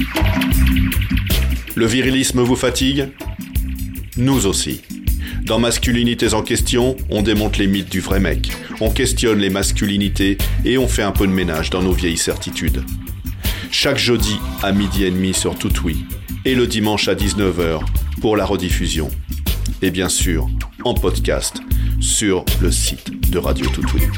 Le virilisme vous fatigue ? Nous aussi. Dans Masculinités en question, on démonte les mythes du vrai mec, on questionne les masculinités et on fait un peu de ménage dans nos vieilles certitudes. Chaque jeudi à 12h30 sur Toutoui et le dimanche à 19h pour la rediffusion. Et bien sûr, en podcast sur le site de Radio Toutoui.